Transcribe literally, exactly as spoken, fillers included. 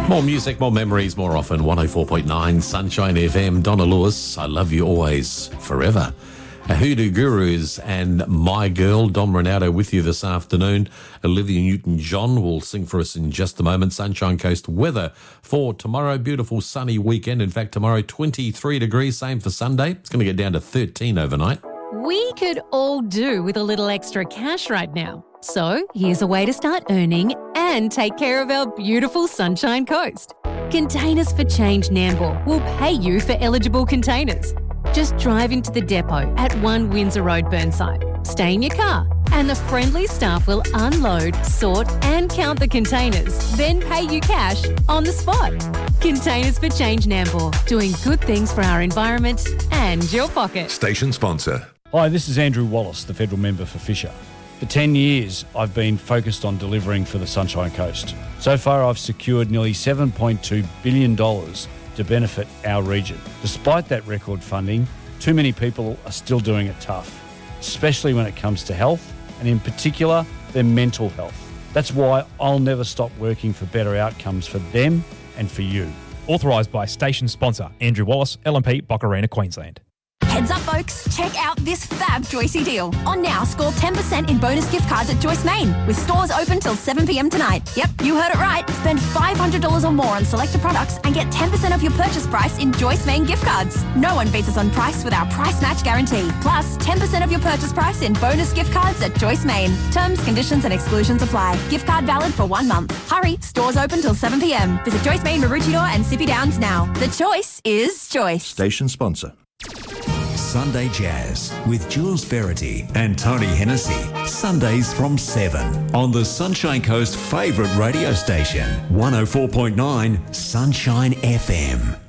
More music, more memories, more often. one oh four point nine Sunshine F M. Donna Lewis, I love you always, forever. A Hoodoo Gurus and My Girl, Dom Ronaldo with you this afternoon. Olivia Newton-John will sing for us in just a moment. Sunshine Coast weather for tomorrow. Beautiful sunny weekend. In fact, tomorrow twenty-three degrees, same for Sunday. It's going to get down to thirteen overnight. We could all do with a little extra cash right now. So here's a way to start earning and take care of our beautiful Sunshine Coast. Containers for Change Nambour will pay you for eligible containers. Just drive into the depot at one Windsor Road, Burnside. Stay in your car and the friendly staff will unload, sort and count the containers, then pay you cash on the spot. Containers for Change Nambour, doing good things for our environment and your pocket. Station sponsor. Hi, this is Andrew Wallace, the federal member for Fisher. For ten years, I've been focused on delivering for the Sunshine Coast. So far, I've secured nearly seven point two billion dollars to benefit our region. Despite that record funding, too many people are still doing it tough, especially when it comes to health, and in particular, their mental health. That's why I'll never stop working for better outcomes for them and for you. Authorised by station sponsor Andrew Wallace, L M P, Boccarina, Queensland. Heads up, folks. Check out this fab Joycey deal. On now, score ten percent in bonus gift cards at Joyce Main, with stores open till seven p.m. tonight. Yep, you heard it right. Spend five hundred dollars or more on selected products and get ten percent off your purchase price in Joyce Main gift cards. No one beats us on price with our price match guarantee. Plus, ten percent of your purchase price in bonus gift cards at Joyce Main. Terms, conditions and exclusions apply. Gift card valid for one month. Hurry, stores open till seven p.m. Visit Joyce Main, Maroochydore and Sippy Downs now. The choice is Joyce. Station sponsor. Sunday Jazz with Jules Verity and Tony Hennessy. Sundays from seven on the Sunshine Coast favourite radio station, one oh four point nine Sunshine F M.